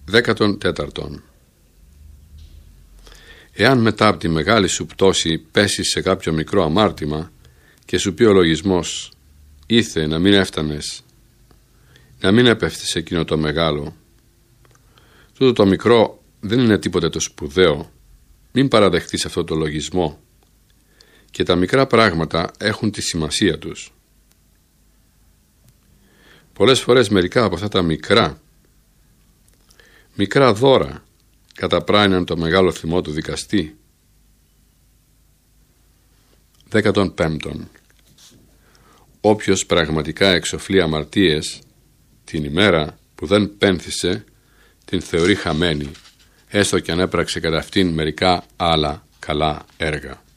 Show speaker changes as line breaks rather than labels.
14. Εάν μετά από τη μεγάλη σου πτώση πέσεις σε κάποιο μικρό αμάρτημα και σου πει ο λογισμός «Ήθε να μην έφτανες, να μην έπεφτεις σε εκείνο το μεγάλο», τούτο το μικρό δεν είναι τίποτε το σπουδαίο, μην παραδεχτείς αυτό το λογισμό, και τα μικρά πράγματα έχουν τη σημασία τους. Πολλές φορές μερικά από αυτά τα μικρά δώρα καταπράναν το μεγάλο θυμό του δικαστή. 15. Όποιος πραγματικά εξοφλεί αμαρτίες, την ημέρα που δεν πένθησε την θεωρεί χαμένη, έστω και αν έπραξε κατά αυτήν μερικά άλλα καλά έργα.